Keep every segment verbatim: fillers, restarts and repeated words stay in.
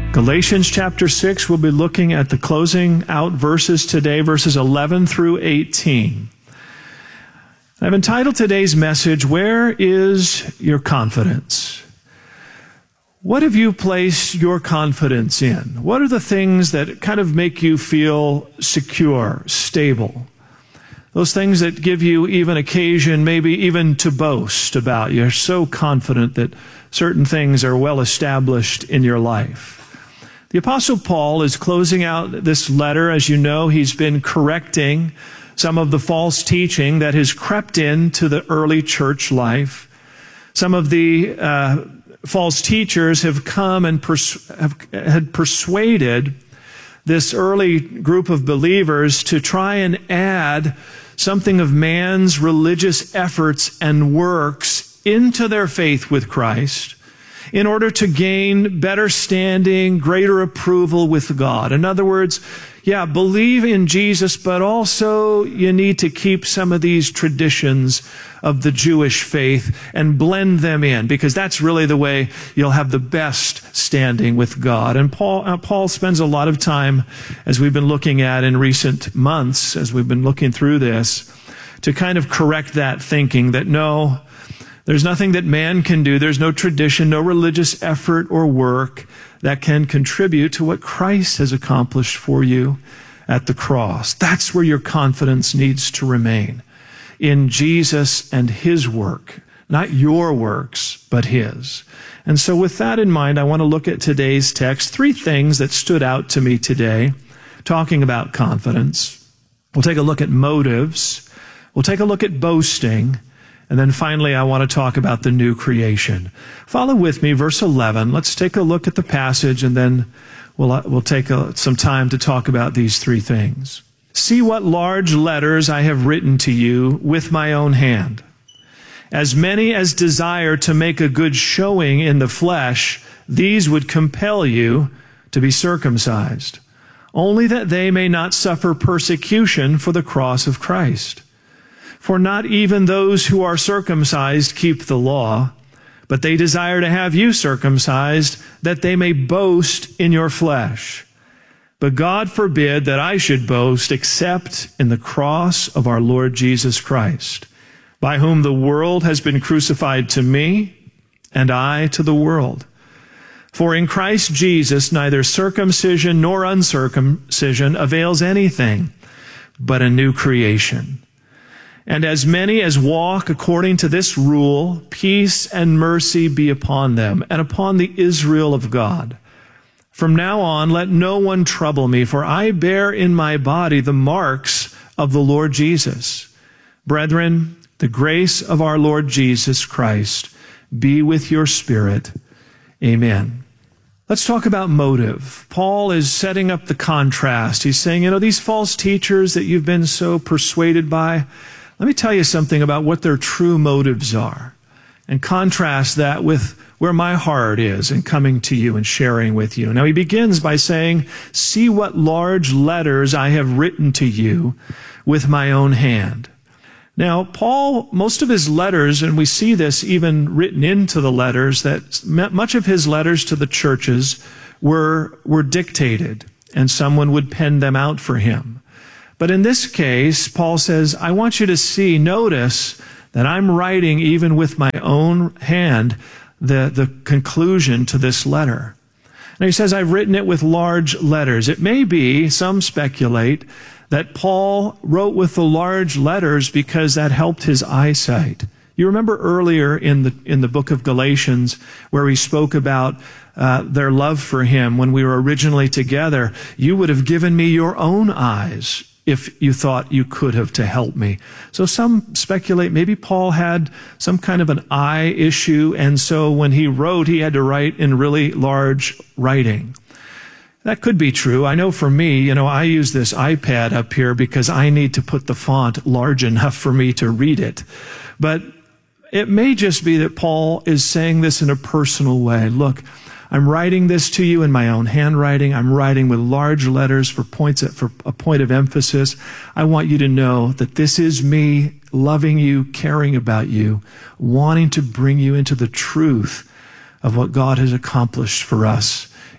Galatians chapter six, we'll be looking at the closing out verses today, verses eleven through eighteen. I've entitled today's message, Where is Your Confidence? What have you placed your confidence in? What are the things that kind of make you feel secure, stable? Those things that give you even occasion, maybe even to boast about. You're so confident that certain things are well established in your life. The Apostle Paul is closing out this letter. As you know, he's been correcting some of the false teaching that has crept into the early church life. Some of the uh, false teachers have come and pers- have, had persuaded this early group of believers to try and add something of man's religious efforts and works into their faith with Christ, in order to gain better standing, greater approval with God. In other words, yeah, believe in Jesus, but also you need to keep some of these traditions of the Jewish faith and blend them in, because that's really the way you'll have the best standing with God. And Paul, uh, Paul spends a lot of time, as we've been looking at in recent months, as we've been looking through this, to kind of correct that thinking that no, there's nothing that man can do. There's no tradition, no religious effort or work that can contribute to what Christ has accomplished for you at the cross. That's where your confidence needs to remain, in Jesus and His work, not your works, but His. And so with that in mind, I want to look at today's text, three things that stood out to me today, talking about confidence. We'll take a look at motives. We'll take a look at boasting. And then finally, I want to talk about the new creation. Follow with me, verse eleven. Let's take a look at the passage, and then we'll, we'll take a, some time to talk about these three things. See what large letters I have written to you with my own hand. As many as desire to make a good showing in the flesh, these would compel you to be circumcised, only that they may not suffer persecution for the cross of Christ. For not even those who are circumcised keep the law, but they desire to have you circumcised, that they may boast in your flesh. But God forbid that I should boast except in the cross of our Lord Jesus Christ, by whom the world has been crucified to me, and I to the world. For in Christ Jesus neither circumcision nor uncircumcision avails anything, but a new creation. And as many as walk according to this rule, peace and mercy be upon them and upon the Israel of God. From now on, let no one trouble me, for I bear in my body the marks of the Lord Jesus. Brethren, the grace of our Lord Jesus Christ be with your spirit. Amen. Let's talk about motive. Paul is setting up the contrast. He's saying, you know, these false teachers that you've been so persuaded by, let me tell you something about what their true motives are, and contrast that with where my heart is in coming to you and sharing with you. Now he begins by saying, see what large letters I have written to you with my own hand. Now, Paul, most of his letters, and we see this even written into the letters, that much of his letters to the churches were, were dictated, and someone would pen them out for him. But in this case, Paul says, I want you to see, notice that I'm writing even with my own hand the, the conclusion to this letter. Now he says, I've written it with large letters. It may be, some speculate, that Paul wrote with the large letters because that helped his eyesight. You remember earlier in the in the book of Galatians where he spoke about uh, their love for him when we were originally together. You would have given me your own eyes if you thought you could have to help me. So some speculate maybe Paul had some kind of an eye issue, and so when he wrote, he had to write in really large writing. That could be true. I know for me, you know, I use this iPad up here because I need to put the font large enough for me to read it. But it may just be that Paul is saying this in a personal way. Look, I'm writing this to you in my own handwriting. I'm writing with large letters for points, for a point of emphasis. I want you to know that this is me loving you, caring about you, wanting to bring you into the truth of what God has accomplished for us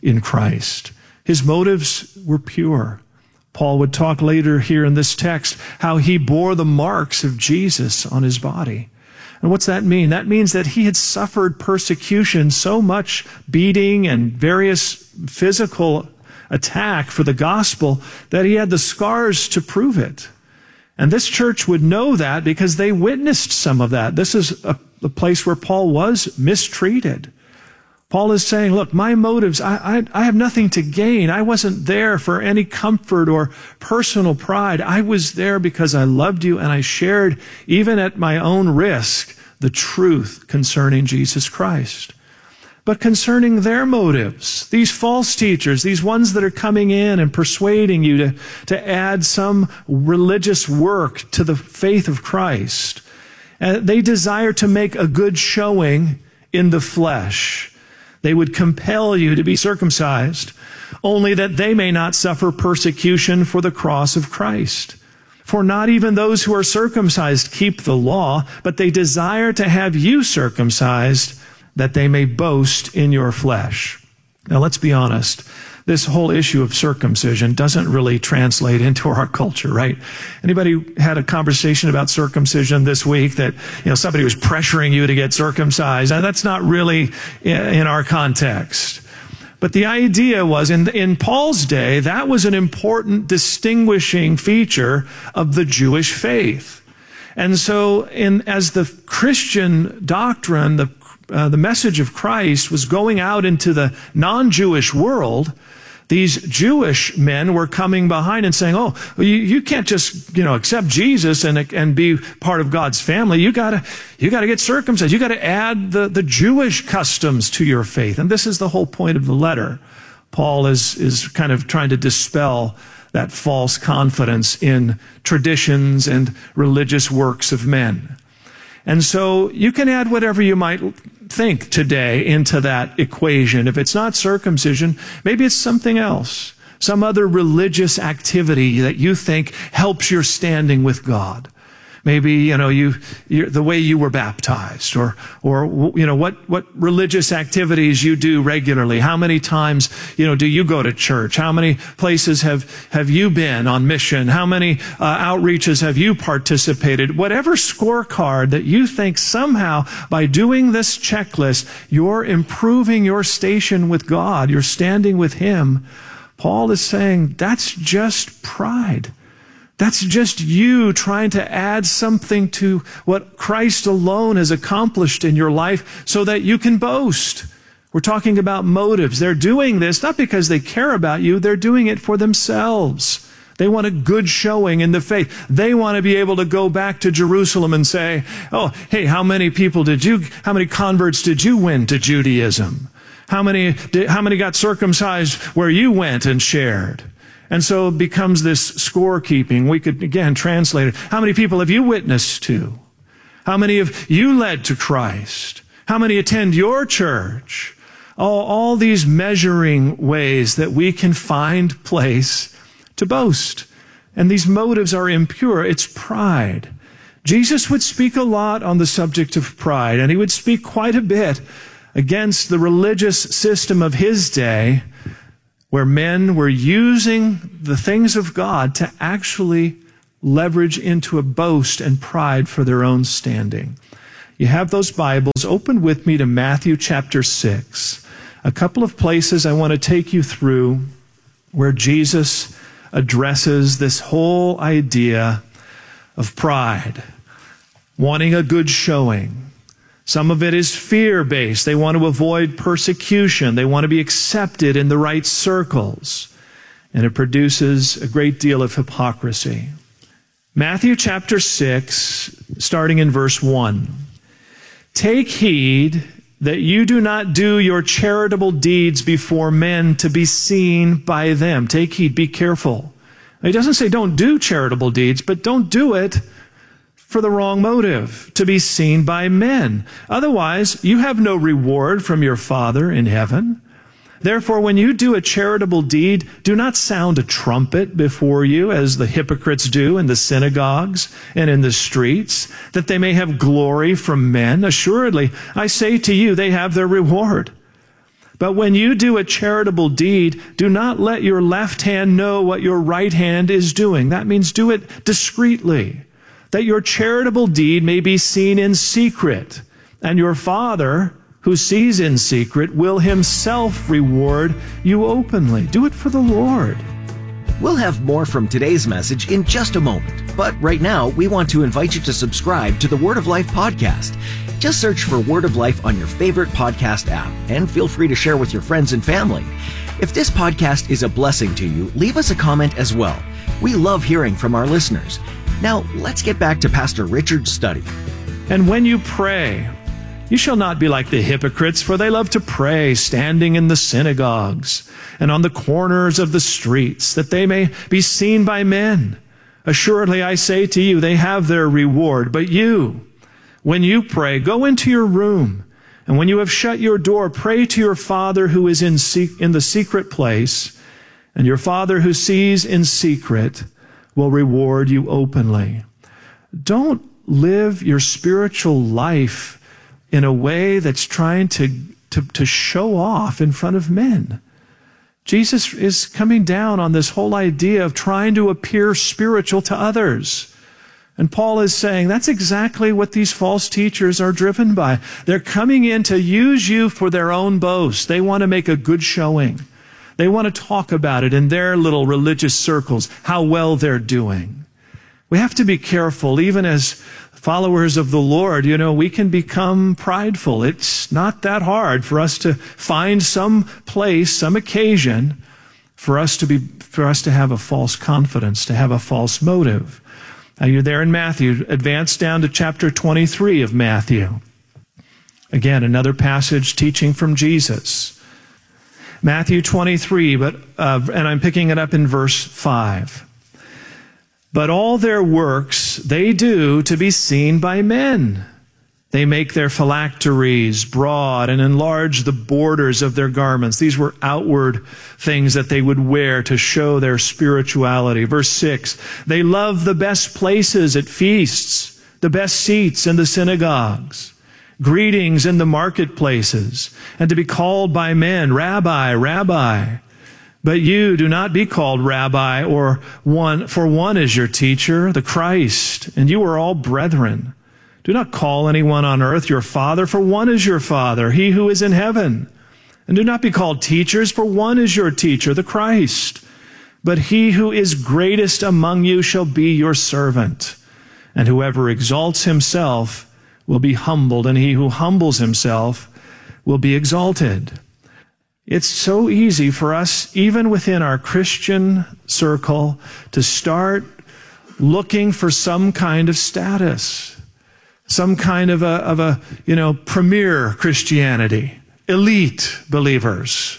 in Christ. His motives were pure. Paul would talk later here in this text how he bore the marks of Jesus on his body. And what's that mean? That means that he had suffered persecution, so much beating and various physical attack for the gospel, that he had the scars to prove it. And this church would know that because they witnessed some of that. This is a, a place where Paul was mistreated. Paul is saying, look, my motives, I, I, I have nothing to gain. I wasn't there for any comfort or personal pride. I was there because I loved you and I shared, even at my own risk, the truth concerning Jesus Christ. But concerning their motives, these false teachers, these ones that are coming in and persuading you to, to add some religious work to the faith of Christ, uh, they desire to make a good showing in the flesh. They would compel you to be circumcised, only that they may not suffer persecution for the cross of Christ. For not even those who are circumcised keep the law, but they desire to have you circumcised, that they may boast in your flesh. Now let's be honest. This whole issue of circumcision doesn't really translate into our culture, right? Anybody had a conversation about circumcision this week that, you know, somebody was pressuring you to get circumcised? Now, that's not really in our context. But the idea was, in, in Paul's day, that was an important distinguishing feature of the Jewish faith. And so in, as the Christian doctrine, the Uh, the message of Christ was going out into the non-Jewish world, these Jewish men were coming behind and saying, oh, you, you can't just, you know, accept Jesus and, and be part of God's family. You gotta, you gotta get circumcised. You gotta add the, the Jewish customs to your faith. And this is the whole point of the letter. Paul is, is kind of trying to dispel that false confidence in traditions and religious works of men. And so you can add whatever you might think today into that equation. If it's not circumcision, maybe it's something else, some other religious activity that you think helps your standing with God. Maybe, you know, you, you're, the way you were baptized, or, or, you know, what, what religious activities you do regularly. How many times, you know, do you go to church? How many places have, have you been on mission? How many uh, outreaches have you participated? Whatever scorecard that you think somehow by doing this checklist, you're improving your station with God, you're standing with Him. Paul is saying that's just pride. That's just you trying to add something to what Christ alone has accomplished in your life so that you can boast. We're talking about motives. They're doing this not because they care about you. They're doing it for themselves. They want a good showing in the faith. They want to be able to go back to Jerusalem and say, oh, hey, how many people did you, how many converts did you win to Judaism? How many, did, how many got circumcised where you went and shared? And so it becomes this scorekeeping. We could, again, translate it. How many people have you witnessed to? How many have you led to Christ? How many attend your church? All, all these measuring ways that we can find place to boast. And these motives are impure. It's pride. Jesus would speak a lot on the subject of pride, and he would speak quite a bit against the religious system of his day, where men were using the things of God to actually leverage into a boast and pride for their own standing. You have those Bibles. Open with me to Matthew chapter six. A couple of places I want to take you through where Jesus addresses this whole idea of pride, wanting a good showing. Some of it is fear-based. They want to avoid persecution. They want to be accepted in the right circles. And it produces a great deal of hypocrisy. Matthew chapter six, starting in verse one. Take heed that you do not do your charitable deeds before men to be seen by them. Take heed, be careful. Now, he doesn't say don't do charitable deeds, but don't do it for the wrong motive, to be seen by men. Otherwise, you have no reward from your Father in heaven. Therefore, when you do a charitable deed, do not sound a trumpet before you, as the hypocrites do in the synagogues and in the streets, that they may have glory from men. Assuredly, I say to you, they have their reward. But when you do a charitable deed, do not let your left hand know what your right hand is doing. That means do it discreetly, that your charitable deed may be seen in secret. And your Father, who sees in secret, will himself reward you openly. Do it for the Lord. We'll have more from today's message in just a moment. But right now, we want to invite you to subscribe to the Word of Life podcast. Just search for Word of Life on your favorite podcast app, and feel free to share with your friends and family. If this podcast is a blessing to you, leave us a comment as well. We love hearing from our listeners. Now, let's get back to Pastor Richard's study. And when you pray, you shall not be like the hypocrites, for they love to pray, standing in the synagogues and on the corners of the streets, that they may be seen by men. Assuredly, I say to you, they have their reward. But you, when you pray, go into your room, and when you have shut your door, pray to your Father who is in, sec- in the secret place, and your Father who sees in secret will reward you openly. Don't live your spiritual life in a way that's trying to, to, to show off in front of men. Jesus is coming down on this whole idea of trying to appear spiritual to others. And Paul is saying that's exactly what these false teachers are driven by. They're coming in to use you for their own boast. They want to make a good showing. They want to talk about it in their little religious circles, how well they're doing. We have to be careful, even as followers of the Lord. You know, we can become prideful. It's not that hard for us to find some place, some occasion for us to be, for us to have a false confidence, to have a false motive. Now you're there in Matthew. Advance down to chapter twenty-three of Matthew. Again, another passage teaching from Jesus. Matthew twenty-three, but uh, and I'm picking it up in verse five. But all their works they do to be seen by men. They make their phylacteries broad and enlarge the borders of their garments. These were outward things that they would wear to show their spirituality. Verse six, they love the best places at feasts, the best seats in the synagogues, greetings in the marketplaces, and to be called by men, Rabbi, Rabbi. But you do not be called Rabbi, or one, for one is your teacher, the Christ, and you are all brethren. Do not call anyone on earth your father, for one is your Father, he who is in heaven. And do not be called teachers, for one is your teacher, the Christ. But he who is greatest among you shall be your servant. And whoever exalts himself will be humbled, and he who humbles himself will be exalted. It's so easy for us, even within our Christian circle, to start looking for some kind of status, some kind of a, of a, you know, premier Christianity, elite believers.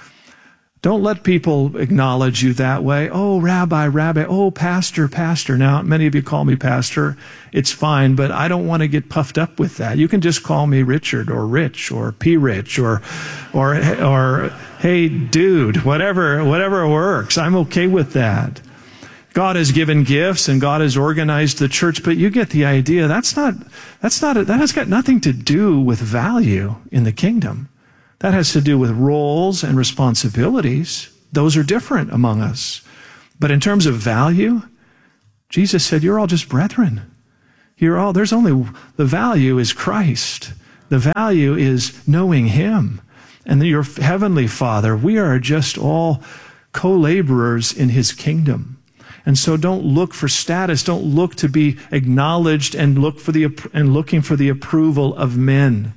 Don't let people acknowledge you that way. Oh, Rabbi, Rabbi. Oh, Pastor, Pastor. Now, many of you call me Pastor. It's fine, but I don't want to get puffed up with that. You can just call me Richard or Rich or P. Rich or, or, or, hey, dude, whatever, whatever works. I'm okay with that. God has given gifts and God has organized the church, but you get the idea. That's not, that's not, that has got nothing to do with value in the kingdom. That has to do with roles and responsibilities. Those are different among us. But in terms of value, Jesus said, you're all just brethren. You're all, there's only, the value is Christ. The value is knowing Him. And your heavenly Father, we are just all co-laborers in His kingdom. And so don't look for status. Don't look to be acknowledged and look for the, and looking for the approval of men.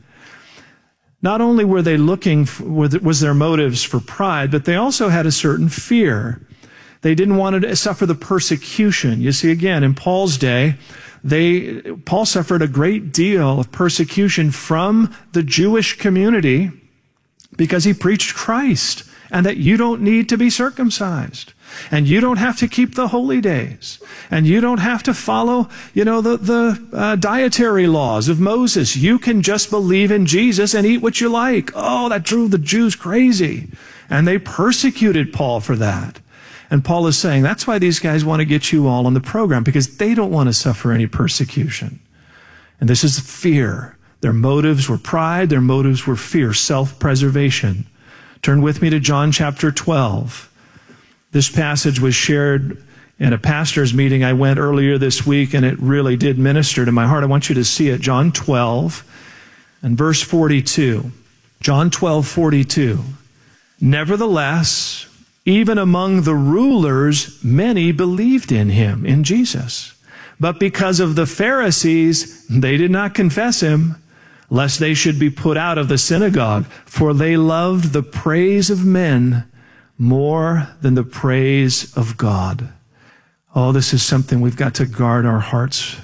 Not only were they looking, for, was their motives for pride, but they also had a certain fear. They didn't want to suffer the persecution. You see, again, in Paul's day, they, Paul suffered a great deal of persecution from the Jewish community because he preached Christ and that you don't need to be circumcised. And you don't have to keep the holy days. And you don't have to follow, you know, the, the uh, dietary laws of Moses. You can just believe in Jesus and eat what you like. Oh, that drove the Jews crazy. And they persecuted Paul for that. And Paul is saying, that's why these guys want to get you all on the program, because they don't want to suffer any persecution. And this is fear. Their motives were pride. Their motives were fear, self-preservation. Turn with me to John chapter twelve. This passage was shared in a pastor's meeting I went earlier this week, and it really did minister to my heart. I want you to see it. John twelve and verse forty-two. John twelve, forty-two. Nevertheless, even among the rulers, many believed in him, in Jesus. But because of the Pharisees, they did not confess him, lest they should be put out of the synagogue, for they loved the praise of men more than the praise of God. Oh, this is something we've got to guard our hearts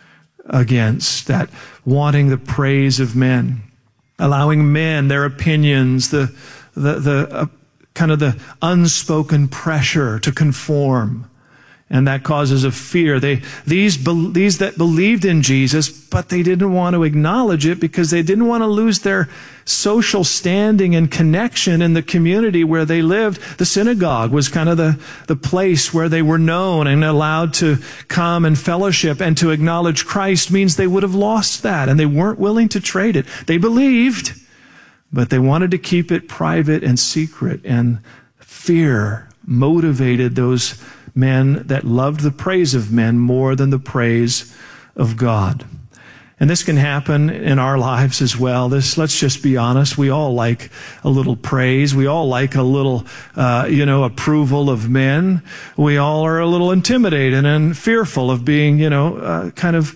against, that wanting the praise of men, allowing men, their opinions, the the the uh, kind of the unspoken pressure to conform. And that causes a fear. They, these, these that believed in Jesus, but they didn't want to acknowledge it because they didn't want to lose their social standing and connection in the community where they lived. The synagogue was kind of the, the place where they were known and allowed to come and fellowship, and to acknowledge Christ means they would have lost that, and they weren't willing to trade it. They believed, but they wanted to keep it private and secret, and fear motivated those men that loved the praise of men more than the praise of God. And this can happen in our lives as well. This, let's just be honest, we all like a little praise. We all like a little, uh, you know, approval of men. We all are a little intimidated and fearful of being, you know, uh, kind of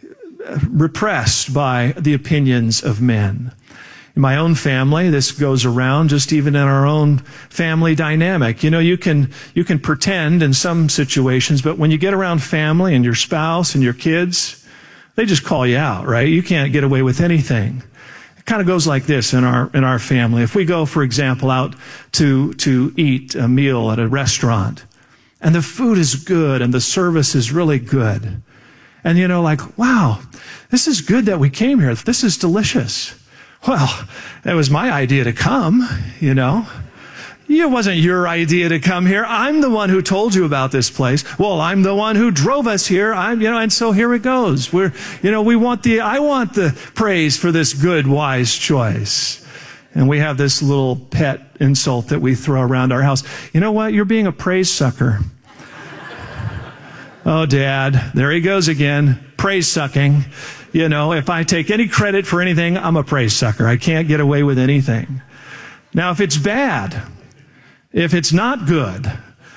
repressed by the opinions of men. In my own family, this goes around just even in our own family dynamic. You know, you can, you can pretend in some situations, but when you get around family and your spouse and your kids, they just call you out, right? You can't get away with anything. It kind of goes like this in our, in our family. If we go, for example, out to, to eat a meal at a restaurant, and the food is good and the service is really good, and you know, like, wow, this is good that we came here. This is delicious. Well, that was my idea to come, you know. It wasn't your idea to come here. I'm the one who told you about this place. Well, I'm the one who drove us here. I'm, you know, and so here it goes. We're, you know, we want the, I want the praise for this good, wise choice. And we have this little pet insult that we throw around our house. You know what? You're being a praise sucker. Oh, Dad, there he goes again. Praise sucking. You know, if I take any credit for anything, I'm a praise sucker. I can't get away with anything. Now, if it's bad, if it's not good,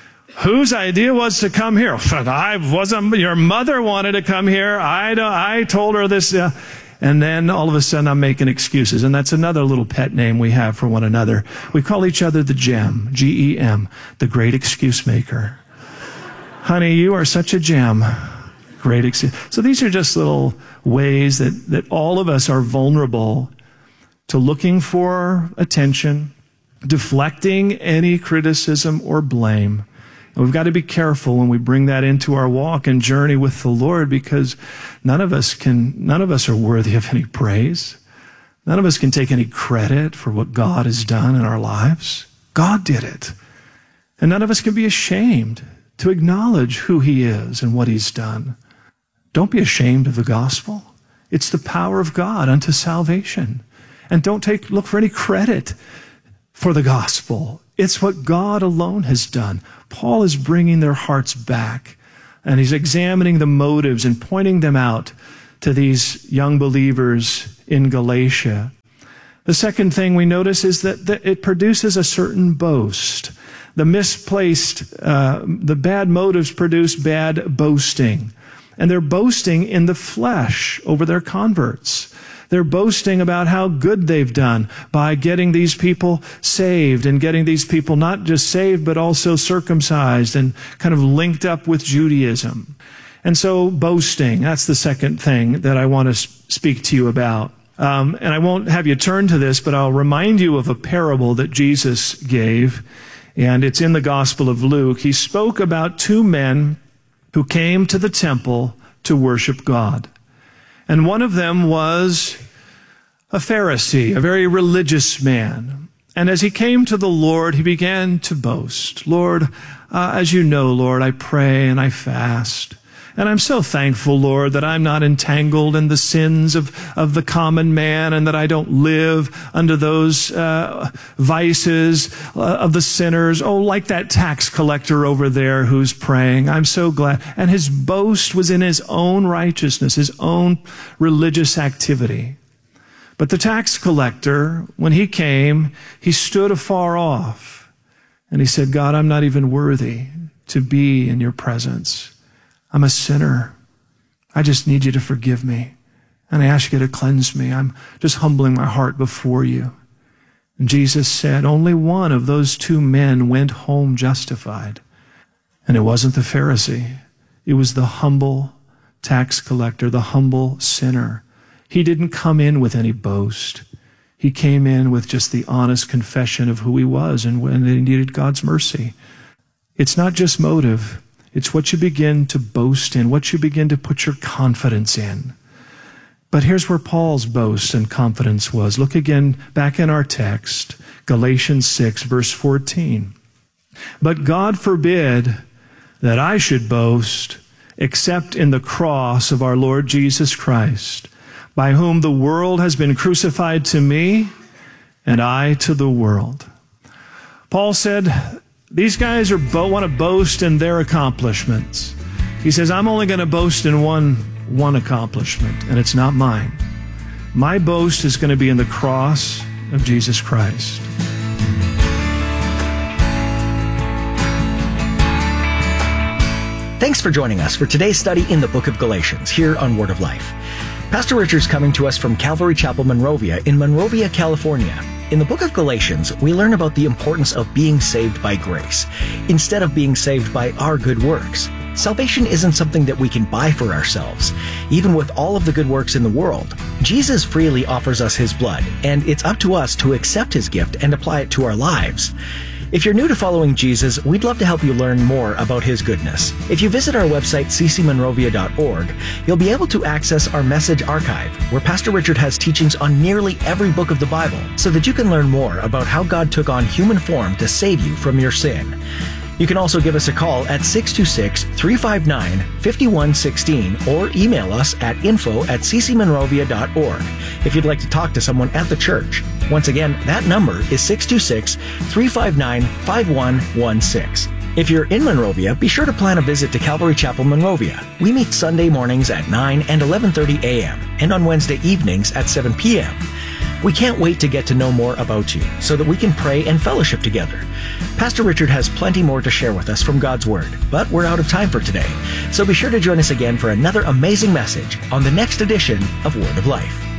whose idea was to come here? I wasn't, your mother wanted to come here. I, I told her this. Uh, and then all of a sudden I'm making excuses. And that's another little pet name we have for one another. We call each other the gem, G E M, the great excuse maker. Honey, you are such a gem. Great excuse. So these are just little ways that, that all of us are vulnerable to looking for attention, deflecting any criticism or blame. And we've got to be careful when we bring that into our walk and journey with the Lord, because none of us can, none of us are worthy of any praise. None of us can take any credit for what God has done in our lives. God did it. And none of us can be ashamed to acknowledge who He is and what He's done. Don't be ashamed of the gospel. It's the power of God unto salvation. And don't take look for any credit for the gospel. It's what God alone has done. Paul is bringing their hearts back, and he's examining the motives and pointing them out to these young believers in Galatia. The second thing we notice is that, that it produces a certain boast. The misplaced, uh, the bad motives produce bad boasting. And they're boasting in the flesh over their converts. They're boasting about how good they've done by getting these people saved and getting these people not just saved, but also circumcised and kind of linked up with Judaism. And so boasting, that's the second thing that I want to speak to you about. Um, and I won't have you turn to this, but I'll remind you of a parable that Jesus gave. And it's in the Gospel of Luke. He spoke about two men who came to the temple to worship God. And one of them was a Pharisee, a very religious man. And as he came to the Lord, he began to boast. Lord, uh, as you know, Lord, I pray and I fast. And I'm so thankful, Lord, that I'm not entangled in the sins of, of the common man, and that I don't live under those uh, vices uh, of the sinners. Oh, like that tax collector over there who's praying. I'm so glad. And his boast was in his own righteousness, his own religious activity. But the tax collector, when he came, he stood afar off, and he said, God, I'm not even worthy to be in your presence. I'm a sinner. I just need you to forgive me. And I ask you to cleanse me. I'm just humbling my heart before you. And Jesus said, only one of those two men went home justified. And it wasn't the Pharisee. It was the humble tax collector, the humble sinner. He didn't come in with any boast. He came in with just the honest confession of who he was and when he needed God's mercy. It's not just motive. It's what you begin to boast in, what you begin to put your confidence in. But here's where Paul's boast and confidence was. Look again back in our text, Galatians six, verse fourteen. But God forbid that I should boast except in the cross of our Lord Jesus Christ, by whom the world has been crucified to me, and I to the world. Paul said, these guys are bo- want to boast in their accomplishments. He says, I'm only going to boast in one, one accomplishment, and it's not mine. My boast is going to be in the cross of Jesus Christ. Thanks for joining us for today's study in the book of Galatians here on Word of Life. Pastor Richard's coming to us from Calvary Chapel, Monrovia in Monrovia, California. In the book of Galatians, we learn about the importance of being saved by grace, instead of being saved by our good works. Salvation isn't something that we can buy for ourselves. Even with all of the good works in the world, Jesus freely offers us his blood, and it's up to us to accept his gift and apply it to our lives. If you're new to following Jesus, we'd love to help you learn more about his goodness. If you visit our website, c c monrovia dot org, you'll be able to access our message archive, where Pastor Richard has teachings on nearly every book of the Bible, so that you can learn more about how God took on human form to save you from your sin. You can also give us a call at six two six, three five nine, five one one six or email us at info at c c monrovia dot org if you'd like to talk to someone at the church. Once again, that number is six two six, three five nine, five one one six. If you're in Monrovia, be sure to plan a visit to Calvary Chapel, Monrovia. We meet Sunday mornings at nine and eleven thirty a.m. and on Wednesday evenings at seven p.m. We can't wait to get to know more about you so that we can pray and fellowship together. Pastor Richard has plenty more to share with us from God's Word, but we're out of time for today. So be sure to join us again for another amazing message on the next edition of Word of Life.